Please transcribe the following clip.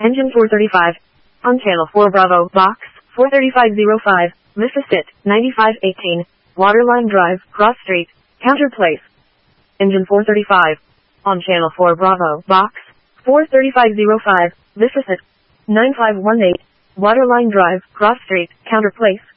Engine 435. On channel 4 Bravo, box 43505, Vista Sit, 9518, Waterline Drive, Cross Street, Counter Place. Engine 435. On channel 4 Bravo, box 43505, Vista Sit, 9518, Waterline Drive, Cross Street, Counter Place.